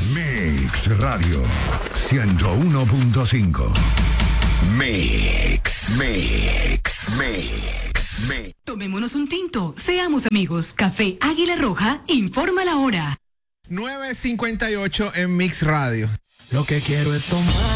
Mix Radio 101.5. Mix. Tomémonos un tinto, seamos amigos. Café Águila Roja informa la hora. 9:58 en Mix Radio. Lo que quiero es tomar.